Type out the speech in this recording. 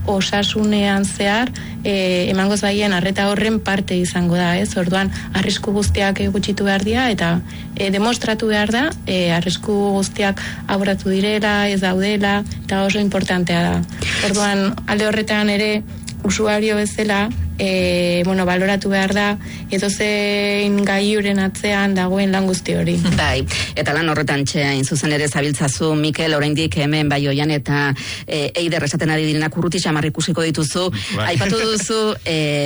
osasunean zehar emango zaien arreta horren parte izango da, ez? Orduan, arrisku guztiak gutxitu behar dira, eta demostratu behar da, arrisku guztiak aurratu direla, ez daudela, eta oso importantea da. Orduan, alde horretan ere, usuario bezala, baloratu behar da, edozein gaiuren atzean dagoen lan guzti hori. Bai, eta lan horretan txeain zuzen ere zabiltzazu, Mikel, oraindik hemen bai oian, eta eider esaten ari direnak urruti xamar ikusiko dituzu. Aipatu duzu,